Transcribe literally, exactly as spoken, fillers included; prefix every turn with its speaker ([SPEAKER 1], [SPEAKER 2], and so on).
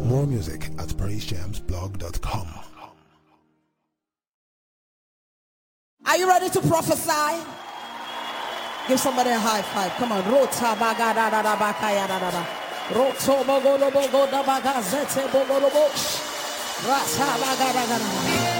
[SPEAKER 1] More music at praise jams blog dot com.
[SPEAKER 2] Are you ready to prophesy? Give somebody a high five. Come on. Rota baga da da da bakaya da da da. Roto bogo lobo go da baga zete bogo lobo. Rata baga da da da.